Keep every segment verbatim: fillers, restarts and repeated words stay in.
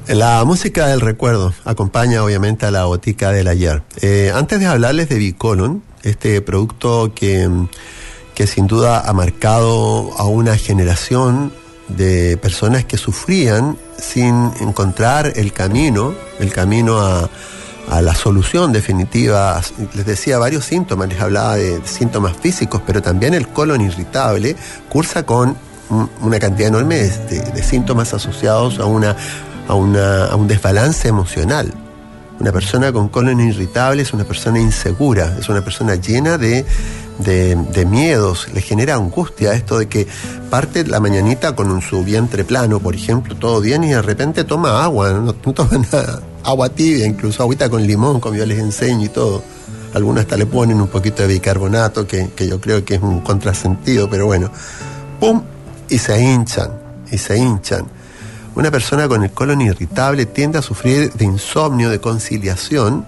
La música del recuerdo acompaña obviamente a la botica del ayer. Eh, antes de hablarles de Bicolon, este producto que, que sin duda ha marcado a una generación de personas que sufrían sin encontrar el camino, el camino a, a la solución definitiva. Les decía varios síntomas, les hablaba de síntomas físicos, pero también el colon irritable cursa con una cantidad enorme de, de, de síntomas asociados a una A, una, a un desbalance emocional. Una persona con colon irritable es una persona insegura, es una persona llena de, de, de miedos, le genera angustia esto de que parte la mañanita con un, su vientre plano, por ejemplo, todo bien, y de repente toma agua, no, no toma nada, agua tibia, incluso agüita con limón, como yo les enseño y todo. Algunos hasta le ponen un poquito de bicarbonato, que, que yo creo que es un contrasentido, pero bueno, ¡pum! Y se hinchan, y se hinchan. Una persona con el colon irritable tiende a sufrir de insomnio, de conciliación,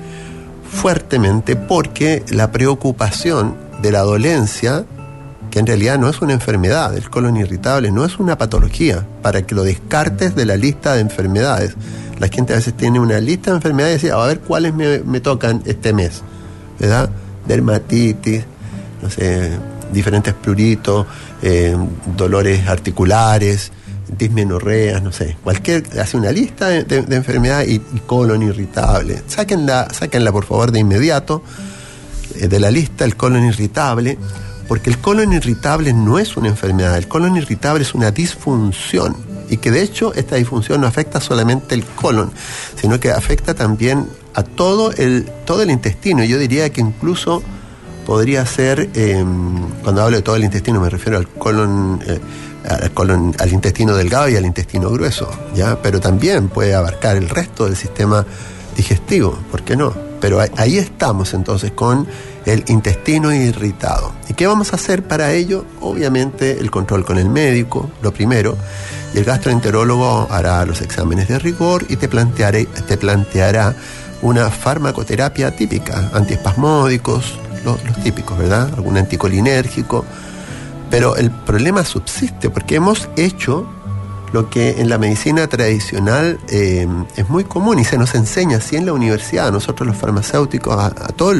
fuertemente porque la preocupación de la dolencia, que en realidad no es una enfermedad, el colon irritable no es una patología, para que lo descartes de la lista de enfermedades. La gente a veces tiene una lista de enfermedades y dice, a ver cuáles me, me tocan este mes, ¿verdad? Dermatitis, no sé, diferentes pruritos, eh, dolores articulares, dismenorreas, no sé, cualquier, hace una lista de, de, de enfermedades y, y colon irritable. Sáquenla, sáquenla por favor de inmediato eh, de la lista el colon irritable, porque el colon irritable no es una enfermedad, el colon irritable es una disfunción, y que de hecho esta disfunción no afecta solamente el colon, sino que afecta también a todo el, todo el intestino. Yo diría que incluso podría ser, eh, cuando hablo de todo el intestino me refiero al colon, eh, al colon, al intestino delgado y al intestino grueso, ¿ya? Pero también puede abarcar el resto del sistema digestivo, ¿por qué no? Pero ahí estamos entonces con el intestino irritado. ¿Y qué vamos a hacer para ello? Obviamente el control con el médico, lo primero, y el gastroenterólogo hará los exámenes de rigor y te plantearé, te planteará una farmacoterapia típica, antiespasmódicos, los, los típicos, ¿verdad? Algún anticolinérgico. Pero el problema subsiste porque hemos hecho lo que en la medicina tradicional eh, es muy común y se nos enseña así en la universidad, a nosotros los farmacéuticos, a, a todos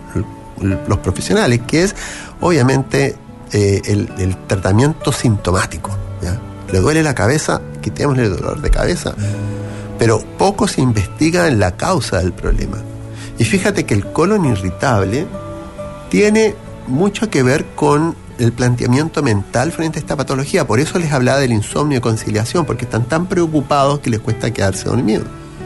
los profesionales, que es obviamente eh, el, el tratamiento sintomático, ¿ya? Le duele la cabeza, quitémosle el dolor de cabeza, pero poco se investiga en la causa del problema. Y fíjate que el colon irritable tiene mucho que ver con el planteamiento mental frente a esta patología. Por eso les hablaba del insomnio y conciliación, porque están tan preocupados que les cuesta quedarse dormidos.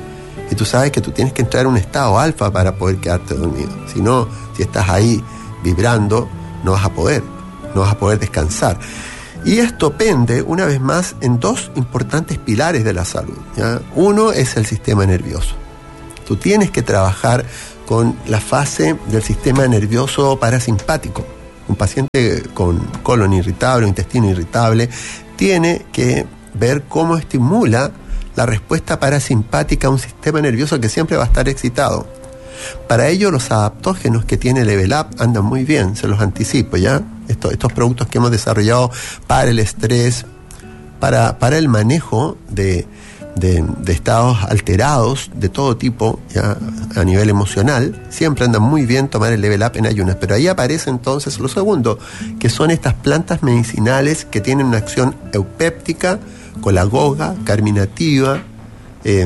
Y tú sabes que tú tienes que entrar en un estado alfa para poder quedarte dormido. Si no, si estás ahí vibrando, no vas a poder, no vas a poder descansar. Y esto pende, una vez más, en dos importantes pilares de la salud, ¿ya? Uno es el sistema nervioso. Tú tienes que trabajar con la fase del sistema nervioso parasimpático. Un paciente con colon irritable o intestino irritable tiene que ver cómo estimula la respuesta parasimpática a un sistema nervioso que siempre va a estar excitado. Para ello, los adaptógenos que tiene Level Up andan muy bien, se los anticipo, ¿ya? Estos, estos productos que hemos desarrollado para el estrés, para, para el manejo de, de, de estados alterados de todo tipo, ¿ya? A nivel emocional, siempre andan muy bien tomar el Level Up en ayunas. Pero ahí aparece entonces lo segundo, que son estas plantas medicinales que tienen una acción eupéptica, colagoga, carminativa, eh,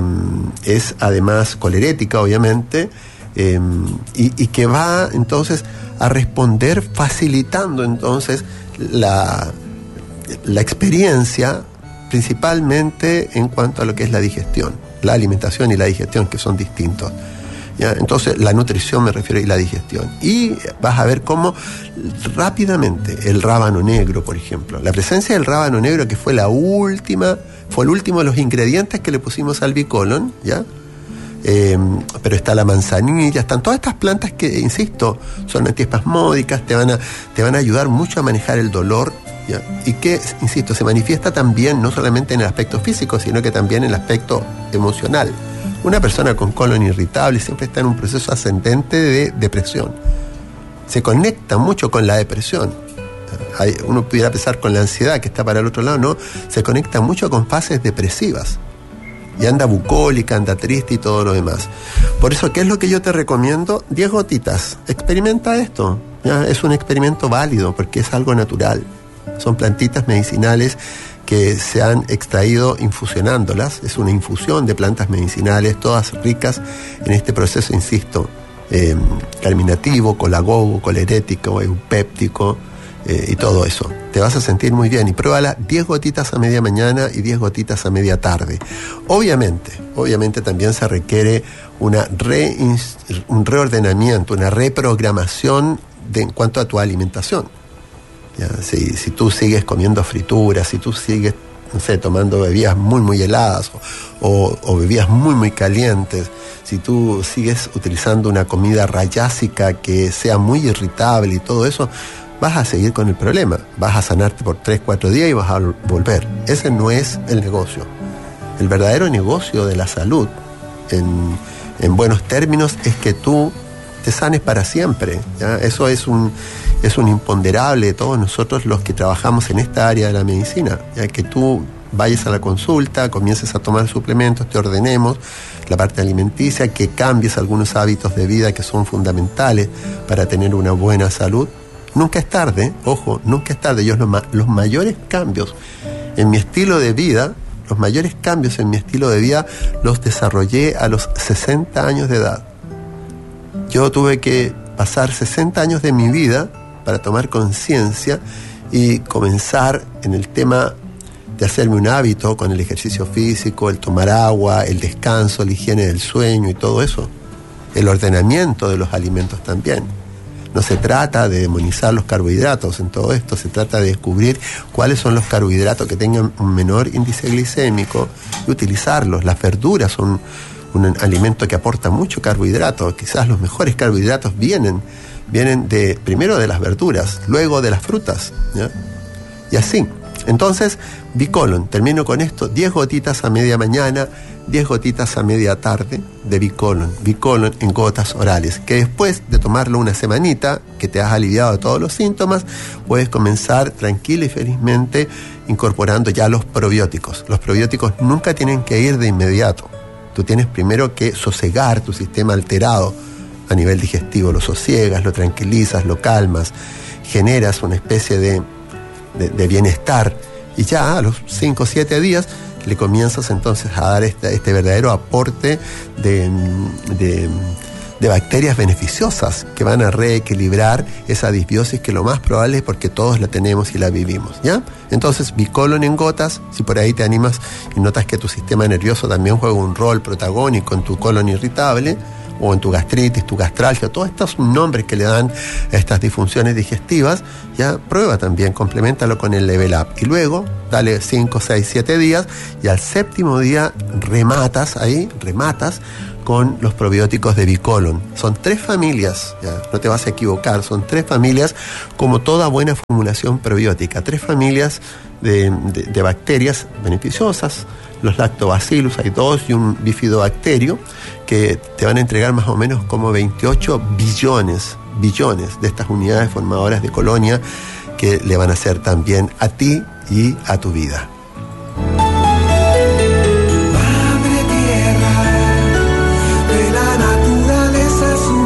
es además colerética, obviamente, eh, y, y que va entonces a responder facilitando entonces la, la experiencia, principalmente en cuanto a lo que es la digestión, la alimentación y la digestión, que son distintos, ¿ya? Entonces la nutrición me refiero y la digestión, y vas a ver cómo rápidamente el rábano negro, por ejemplo, la presencia del rábano negro, que fue la última, fue el último de los ingredientes que le pusimos al Bicolon, ¿ya? Eh, pero está la manzanilla, están todas estas plantas que, insisto, son antiespasmódicas, te van a, te van a ayudar mucho a manejar el dolor, ¿ya? Y que, insisto, se manifiesta también no solamente en el aspecto físico, sino que también en el aspecto emocional. Una persona con colon irritable siempre está en un proceso ascendente de depresión. Se conecta mucho con la depresión. Hay, uno pudiera pensar con la ansiedad, que está para el otro lado, no, se conecta mucho con fases depresivas. Y anda bucólica, anda triste y todo lo demás. Por eso, ¿qué es lo que yo te recomiendo? diez gotitas. Experimenta esto. ¿Ya? Es un experimento válido porque es algo natural. Son plantitas medicinales que se han extraído infusionándolas. Es una infusión de plantas medicinales, todas ricas en este proceso, insisto, eh, carminativo, colagogo, colerético, eupéptico, eh, y todo eso. Te vas a sentir muy bien. Y pruébala diez gotitas a media mañana y diez gotitas a media tarde. Obviamente, obviamente también se requiere una re, un reordenamiento, una reprogramación de, en cuanto a tu alimentación. Ya, si, si tú sigues comiendo frituras, si tú sigues, no sé, tomando bebidas muy, muy heladas o, o, o bebidas muy, muy calientes, si tú sigues utilizando una comida rayásica que sea muy irritable y todo eso, vas a seguir con el problema. Vas a sanarte por tres, cuatro días y vas a volver. Ese no es el negocio. El verdadero negocio de la salud, en, en buenos términos, es que tú te sanes para siempre. ¿Ya? Eso es un, es un imponderable de todos nosotros los que trabajamos en esta área de la medicina. ¿Ya? Que tú vayas a la consulta, comiences a tomar suplementos, te ordenemos la parte alimenticia, que cambies algunos hábitos de vida que son fundamentales para tener una buena salud. Nunca es tarde, ojo, nunca es tarde. Yo los, ma- los mayores cambios en mi estilo de vida, los mayores cambios en mi estilo de vida los desarrollé a los sesenta años de edad. Yo tuve que pasar sesenta años de mi vida para tomar conciencia y comenzar en el tema de hacerme un hábito con el ejercicio físico, el tomar agua, el descanso, la higiene del sueño y todo eso. El ordenamiento de los alimentos también. No se trata de demonizar los carbohidratos en todo esto, se trata de descubrir cuáles son los carbohidratos que tengan un menor índice glicémico y utilizarlos. Las verduras son un alimento que aporta mucho carbohidrato. Quizás los mejores carbohidratos vienen, vienen de, primero de las verduras, luego de las frutas, ¿ya? Y así. Entonces, Bicolon, termino con esto, diez gotitas a media mañana, diez gotitas a media tarde de Bicolon, Bicolon en gotas orales, que después de tomarlo una semanita, que te has aliviado de todos los síntomas, puedes comenzar tranquila y felizmente incorporando ya los probióticos. Los probióticos nunca tienen que ir de inmediato. Tú tienes primero que sosegar tu sistema alterado a nivel digestivo, lo sosiegas, lo tranquilizas, lo calmas, generas una especie de De, de bienestar, y ya a los cinco o siete días le comienzas entonces a dar este, este verdadero aporte de, de, de bacterias beneficiosas que van a reequilibrar esa disbiosis que lo más probable es porque todos la tenemos y la vivimos, ¿ya? Entonces, Bicolon en gotas, si por ahí te animas y notas que tu sistema nervioso también juega un rol protagónico en tu colon irritable, o en tu gastritis, tu gastralgia, todos estos nombres que le dan a estas disfunciones digestivas, ya prueba también, complementalo con el Level Up. Y luego, dale cinco, seis, siete días, y al séptimo día rematas ahí, rematas con los probióticos de Bicolon. Son tres familias, ya, no te vas a equivocar, son tres familias como toda buena formulación probiótica, tres familias de, de, de bacterias beneficiosas. Los lactobacillus, hay dos, y un bifidobacterio, que te van a entregar más o menos como veintiocho billones, billones de estas unidades formadoras de colonia que le van a hacer también a ti y a tu vida. Madre tierra, de la naturaleza su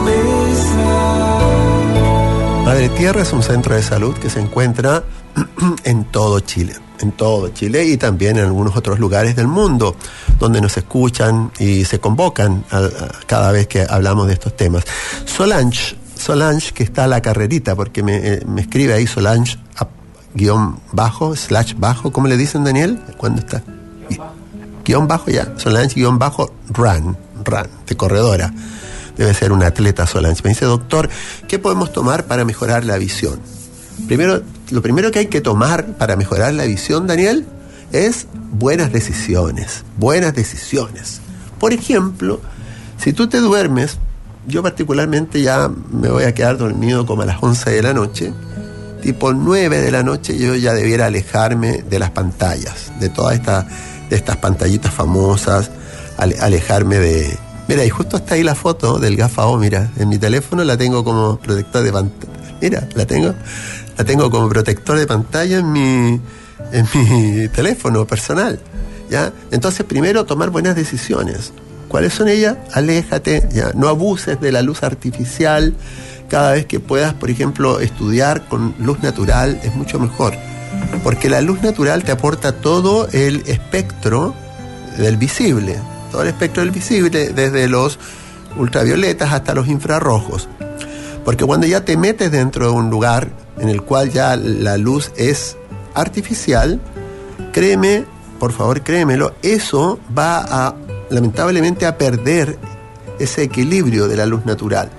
mesa. Madre Tierra es un centro de salud que se encuentra en todo Chile. En todo Chile y también en algunos otros lugares del mundo donde nos escuchan y se convocan a, a, cada vez que hablamos de estos temas. Solange, Solange, que está a la carrerita, porque me, eh, me escribe ahí Solange a, guión bajo, slash bajo, ¿cómo le dicen, Daniel? ¿Cuándo está? Guión bajo ya, Solange guión bajo run, run, de corredora. Debe ser una atleta Solange. Me dice, doctor, ¿qué podemos tomar para mejorar la visión? Primero, lo primero que hay que tomar para mejorar la visión, Daniel, es buenas decisiones, buenas decisiones. Por ejemplo, si tú te duermes, yo particularmente ya me voy a quedar dormido como a las once de la noche, tipo nueve de la noche yo ya debiera alejarme de las pantallas, de todas estas, de estas pantallitas famosas, ale, alejarme de... Mira, y justo está ahí la foto del Gafao, mira, en mi teléfono la tengo como protector de pantalla, mira, la tengo... La tengo como protector de pantalla en mi, en mi teléfono personal. ¿ya? Entonces, primero, tomar buenas decisiones. ¿Cuáles son ellas? Aléjate, ¿ya? No abuses de la luz artificial. Cada vez que puedas, por ejemplo, estudiar con luz natural es mucho mejor. Porque la luz natural te aporta todo el espectro del visible. Todo el espectro del visible, desde los ultravioletas hasta los infrarrojos. Porque cuando ya te metes dentro de un lugar en el cual ya la luz es artificial, créeme, por favor créemelo, eso va a, lamentablemente, a perder ese equilibrio de la luz natural.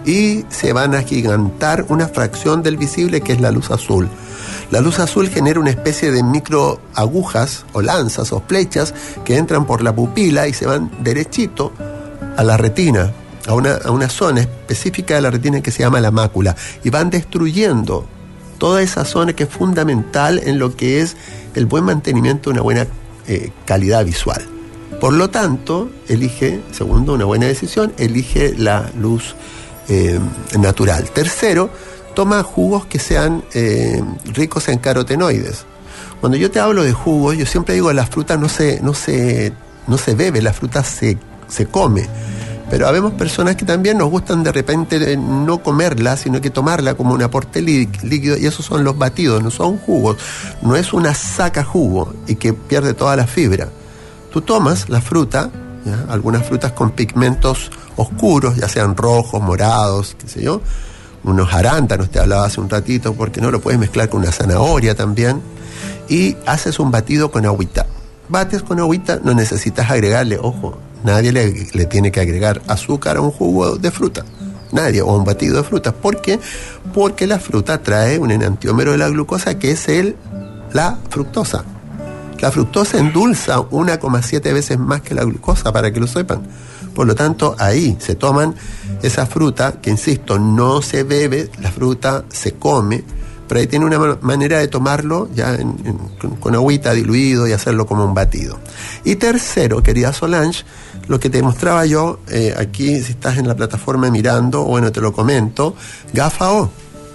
Y se van a agigantar una fracción del visible, que es la luz azul. La luz azul genera una especie de micro agujas o lanzas o flechas que entran por la pupila y se van derechito a la retina, a una, a una zona específica de la retina que se llama la mácula, y van destruyendo toda esa zona que es fundamental en lo que es el buen mantenimiento de una buena eh, calidad visual. Por lo tanto, elige, segundo, una buena decisión, elige la luz eh, natural. Tercero, toma jugos que sean eh, ricos en carotenoides. Cuando yo te hablo de jugos, yo siempre digo, la fruta no se, no se, no se bebe, la fruta se, se come. Pero habemos personas que también nos gustan de repente no comerla, sino que tomarla como un aporte líquido, y esos son los batidos, no son jugos. No es una saca jugo y que pierde toda la fibra. Tú tomas la fruta, ¿ya? Algunas frutas con pigmentos oscuros, ya sean rojos, morados, qué sé yo, unos arándanos, te hablaba hace un ratito, porque no lo puedes mezclar con una zanahoria también, y haces un batido con agüita. Bates con agüita, no necesitas agregarle, ojo, nadie le, le tiene que agregar azúcar a un jugo de fruta, nadie, o a un batido de fruta. ¿Por qué? Porque la fruta trae un enantiómero de la glucosa, que es el, la fructosa. La fructosa endulza uno coma siete veces más que la glucosa, para que lo sepan. Por lo tanto, ahí se toman esa fruta, que insisto, no se bebe, la fruta se come, pero ahí tiene una manera de tomarlo ya en, en, con, con agüita diluido y hacerlo como un batido. Y tercero, querida Solange, lo que te mostraba yo eh, aquí, si estás en la plataforma mirando, bueno, te lo comento, Gafa-O.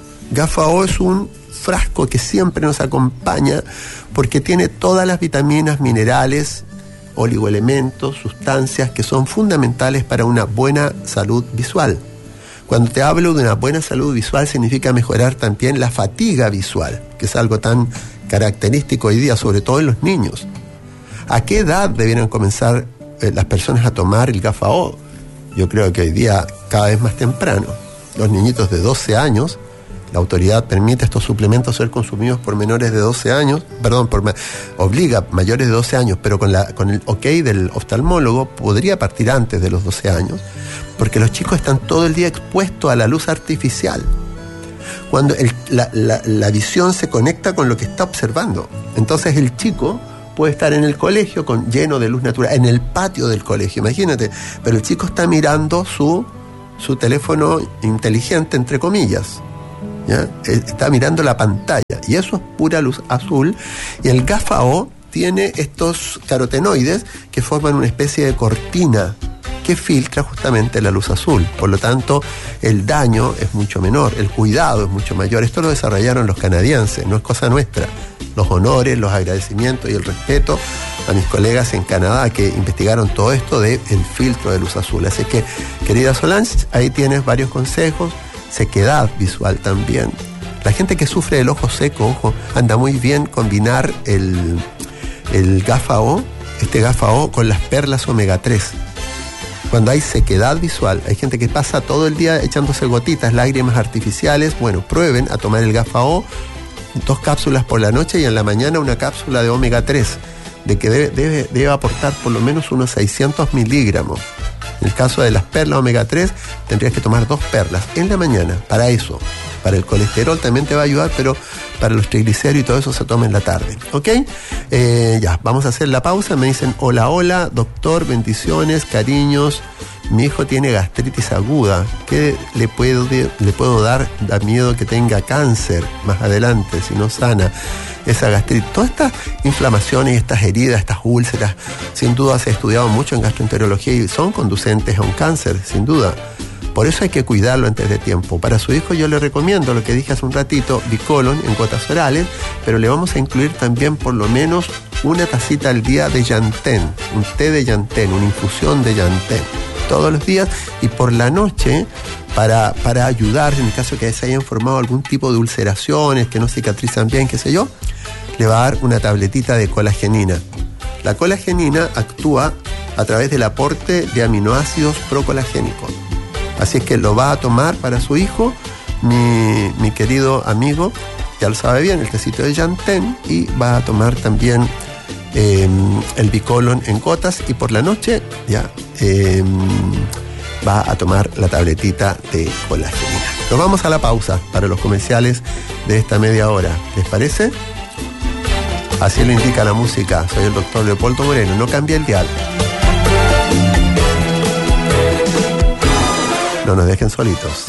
Gafa-O es un frasco que siempre nos acompaña porque tiene todas las vitaminas, minerales, oligoelementos, sustancias que son fundamentales para una buena salud visual. Cuando te hablo de una buena salud visual, significa mejorar también la fatiga visual, que es algo tan característico hoy día, sobre todo en los niños. ¿A qué edad debieran comenzar eh, las personas a tomar el Gafa-O? Yo creo que hoy día cada vez más temprano. Los niñitos de doce años, la autoridad permite estos suplementos ser consumidos por menores de doce años, perdón, por, obliga mayores de doce años, pero con, la, con el ok del oftalmólogo podría partir antes de los doce años, porque los chicos están todo el día expuestos a la luz artificial. Cuando el, la, la, la visión se conecta con lo que está observando, entonces el chico puede estar en el colegio con, lleno de luz natural, en el patio del colegio, imagínate, pero el chico está mirando su, su teléfono inteligente, entre comillas, ¿ya? Está mirando la pantalla, y eso es pura luz azul, y el Gafa-O tiene estos carotenoides que forman una especie de cortina que filtra justamente la luz azul. Por lo tanto, el daño es mucho menor, el cuidado es mucho mayor. Esto lo desarrollaron los canadienses, no es cosa nuestra. Los honores, los agradecimientos y el respeto a mis colegas en Canadá que investigaron todo esto del filtro de luz azul. Así que, querida Solange, ahí tienes varios consejos. Sequedad visual también. La gente que sufre del ojo seco, ojo, anda muy bien combinar el, el Gafa-O, este Gafa-O con las perlas omega tres. Cuando hay sequedad visual, hay gente que pasa todo el día echándose gotitas, lágrimas artificiales, bueno, prueben a tomar el Gafa-O, dos cápsulas por la noche y en la mañana una cápsula de omega tres, de que debe, debe, debe aportar por lo menos unos seiscientos miligramos. En el caso de las perlas omega tres, tendrías que tomar dos perlas en la mañana, para eso. Para el colesterol también te va a ayudar, pero para los triglicéridos y todo eso se toma en la tarde. ¿Ok? Eh, ya, vamos a hacer la pausa. Me dicen, hola, hola, doctor, bendiciones, cariños. Mi hijo tiene gastritis aguda. ¿Qué le puedo, le puedo dar? Da miedo que tenga cáncer más adelante, si no sana esa gastritis. Todas estas inflamaciones, estas heridas, estas úlceras, sin duda se ha estudiado mucho en gastroenterología y son conducentes a un cáncer, sin duda. Por eso hay que cuidarlo antes de tiempo. Para su hijo yo le recomiendo lo que dije hace un ratito, Bicolon en gotas orales, pero le vamos a incluir también por lo menos una tacita al día de llantén, un té de llantén, una infusión de llantén, todos los días, y por la noche, para, para ayudar, en el caso que se hayan formado algún tipo de ulceraciones que no cicatrizan bien, qué sé yo, le va a dar una tabletita de colagenina. La colagenina actúa a través del aporte de aminoácidos procolagénicos. Así es que lo va a tomar para su hijo, mi, mi querido amigo, ya lo sabe bien, el tecito de llantén, y va a tomar también eh, el Bicolon en gotas, y por la noche ya eh, va a tomar la tabletita de colagenina. Nos vamos a la pausa para los comerciales de esta media hora. ¿Les parece? Así lo indica la música. Soy el doctor Leopoldo Moreno. No cambie el dial. No nos dejen solitos.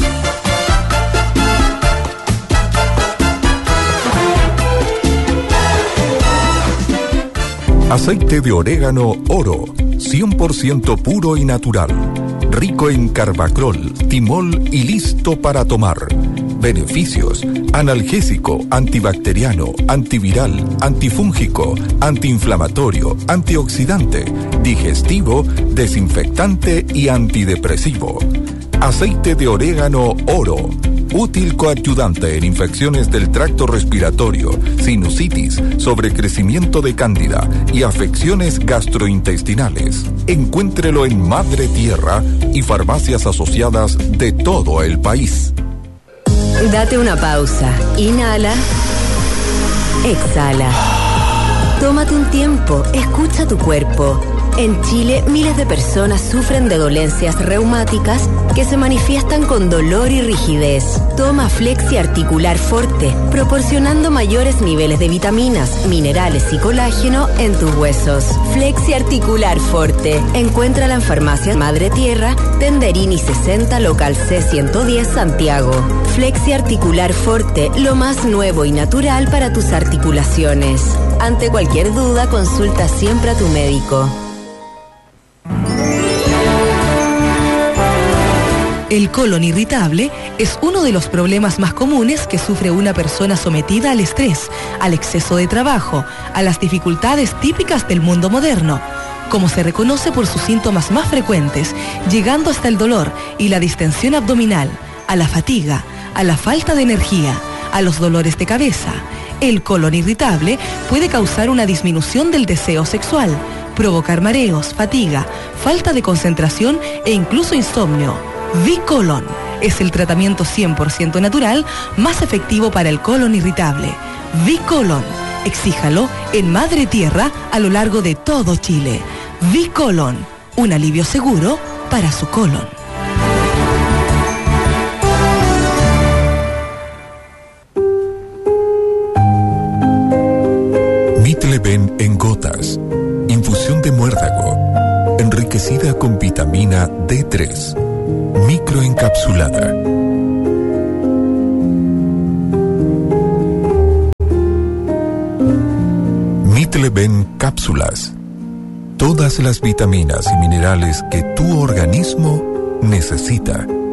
Aceite de orégano Oro, cien por ciento puro y natural. Rico en carbacrol, timol y listo para tomar. Beneficios: analgésico, antibacteriano, antiviral, antifúngico, antiinflamatorio, antioxidante, digestivo, desinfectante y antidepresivo. Aceite de orégano Oro, útil coadyuvante en infecciones del tracto respiratorio, sinusitis, sobrecrecimiento de cándida y afecciones gastrointestinales. Encuéntrelo en Madre Tierra y farmacias asociadas de todo el país. Date una pausa. Inhala. Exhala. Tómate un tiempo. Escucha tu cuerpo. En Chile, miles de personas sufren de dolencias reumáticas que se manifiestan con dolor y rigidez. Toma Flexi Articular Forte, proporcionando mayores niveles de vitaminas, minerales y colágeno en tus huesos. Flexi Articular Forte. Encuéntrala en Farmacias Madre Tierra, Tenderini sesenta, local C ciento diez, Santiago. Flexi Articular Forte, lo más nuevo y natural para tus articulaciones. Ante cualquier duda, consulta siempre a tu médico. El colon irritable es uno de los problemas más comunes que sufre una persona sometida al estrés, al exceso de trabajo, a las dificultades típicas del mundo moderno, como se reconoce por sus síntomas más frecuentes, llegando hasta el dolor y la distensión abdominal, a la fatiga, a la falta de energía, a los dolores de cabeza. El colon irritable puede causar una disminución del deseo sexual, provocar mareos, fatiga, falta de concentración e incluso insomnio. Bicolon es el tratamiento cien por ciento natural más efectivo para el colon irritable. Bicolon, exíjalo en Madre Tierra a lo largo de todo Chile. Bicolon, un alivio seguro para su colon. Mitleven en gotas, infusión de muérdago, enriquecida con vitamina D tres. Microencapsulada. Mitleven cápsulas. Todas las vitaminas y minerales que tu organismo necesita.